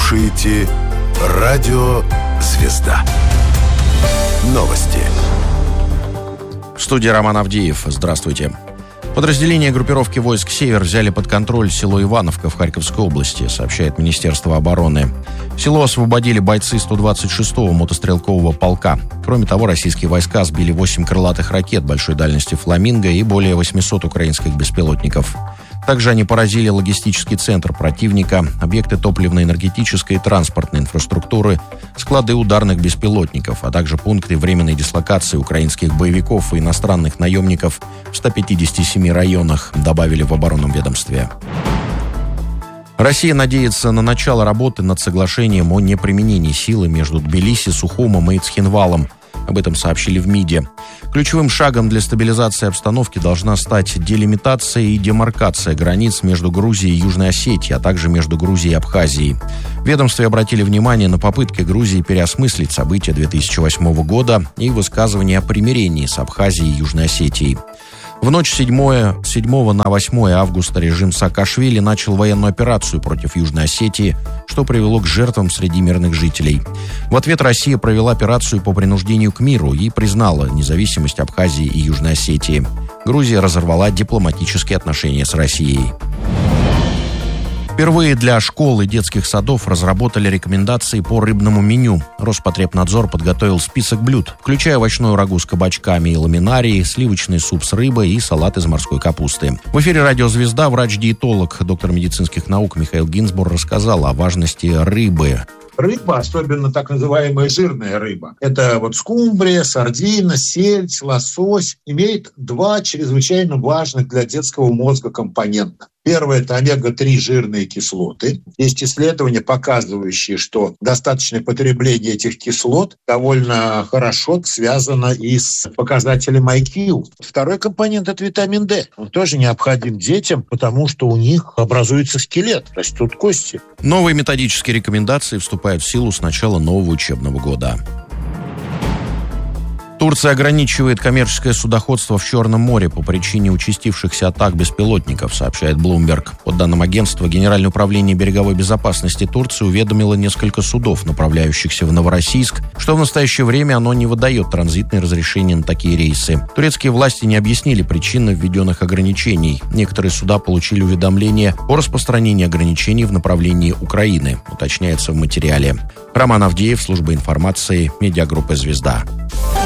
слушаете Радио Звезда. Новости. В студии Роман Авдеев. Здравствуйте. Подразделения группировки войск «Север» взяли под контроль село Ивановка в Харьковской области, сообщает Министерство обороны. Село освободили бойцы 126-го мотострелкового полка. Кроме того, российские войска сбили 8 крылатых ракет большой дальности «Фламинго» и более 800 украинских беспилотников. Также они поразили логистический центр противника, объекты топливно-энергетической и транспортной инфраструктуры, склады ударных беспилотников, а также пункты временной дислокации украинских боевиков и иностранных наемников в 157 районах, добавили в оборонном ведомстве. Россия надеется на начало работы над соглашением о неприменении силы между Тбилиси, Сухумом и Цхинвалом. Об этом сообщили в МИДе. Ключевым шагом для стабилизации обстановки должна стать делимитация и демаркация границ между Грузией и Южной Осетией, а также между Грузией и Абхазией. В ведомстве обратили внимание на попытки Грузии переосмыслить события 2008 года и высказывания о примирении с Абхазией и Южной Осетией. В ночь с 7 на 8 августа режим Саакашвили начал военную операцию против Южной Осетии, что привело к жертвам среди мирных жителей. В ответ Россия провела операцию по принуждению к миру и признала независимость Абхазии и Южной Осетии. Грузия разорвала дипломатические отношения с Россией. Впервые для школ и детских садов разработали рекомендации по рыбному меню. Роспотребнадзор подготовил список блюд, включая овощную рагу с кабачками и ламинарии, сливочный суп с рыбой и салат из морской капусты. В эфире «Радио Звезда» врач-диетолог, доктор медицинских наук Михаил Гинзбург рассказал о важности рыбы. Рыба, особенно так называемая жирная рыба, это скумбрия, сардина, сельдь, лосось, имеет два чрезвычайно важных для детского мозга компонента. Первое – это омега-3 жирные кислоты. Есть исследования, показывающие, что достаточное потребление этих кислот довольно хорошо связано и с показателем IQ. Второй компонент – это витамин D. Он тоже необходим детям, потому что у них образуется скелет, растут кости. Новые методические рекомендации вступают в силу с начала нового учебного года. Турция ограничивает коммерческое судоходство в Черном море по причине участившихся атак беспилотников, сообщает Bloomberg. По данным агентства, Генеральное управление береговой безопасности Турции уведомило несколько судов, направляющихся в Новороссийск, что в настоящее время оно не выдает транзитные разрешения на такие рейсы. Турецкие власти не объяснили причины введенных ограничений. Некоторые суда получили уведомление о распространении ограничений в направлении Украины, уточняется в материале. Роман Авдеев, служба информации, медиагруппа «Звезда».